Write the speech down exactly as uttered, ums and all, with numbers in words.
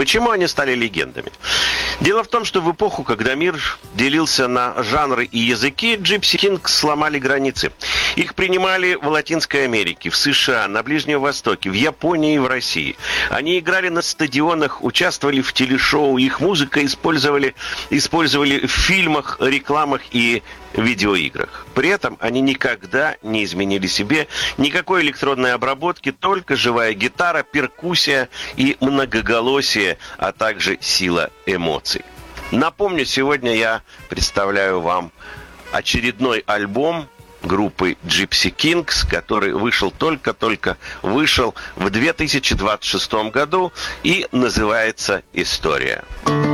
Почему они стали легендами? Дело в том, что в эпоху, когда мир делился на жанры и языки, Gypsy Kings сломали границы. Их принимали в Латинской Америке, в США, на Ближнем Востоке, в Японии и в России. Они играли на стадионах, участвовали в телешоу, их музыка использовали, использовали в фильмах, рекламах и видеоиграх. При этом они никогда не изменили себе никакой электронной обработки, только живая гитара, перкуссия и многоголосие, а также сила эмоций. Напомню, сегодня я представляю вам очередной альбом группы Gypsy Kings, который вышел только-только вышел в две тысячи двадцать шестом году и называется «История».